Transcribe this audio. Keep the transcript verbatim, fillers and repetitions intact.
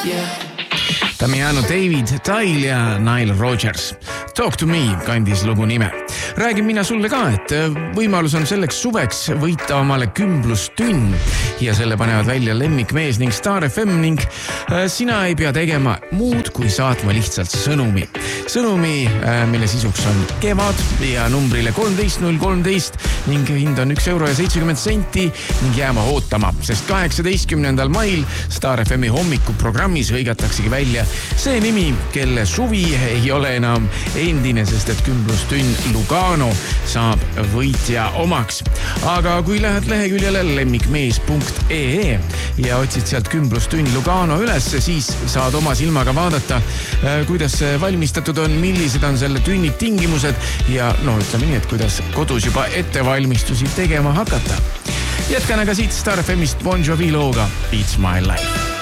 Damiano David, Tile ja Nile Rodgers. Talk to me kandis lugu nime. Räägin mina sulle ka, et võimalus on selleks suveks võita omale kümblustünn ja selle panevad välja Lemmikmees ning Star F M ning sina ei pea tegema muud kui saatma lihtsalt sõnumi. Sõnumi, mille sisuks on kevad ja numbrile kolmteist null kolmteist ning hind on üks euro ja seitsekümmend senti ning jääma ootama, sest kaheksateistkümnendal mail Star F M-i hommikuprogrammis hõigataksegi välja see nimi, kelle suvi ei ole enam endine, sest et kümblustünn Lugano saab võitja omaks. Aga kui lähed leheküljele lemmikmees punkt ee ja otsid sealt kümblustünn Lugano üles, siis saad oma silmaga vaadata, kuidas see valmistatud on, millised on selle tünni tingimused ja no ütleme nii, et kuidas kodus juba ettevalmistusi tegema hakata. Jätkan aga siit Star F M-ist Bon Jovi looga It's My Life.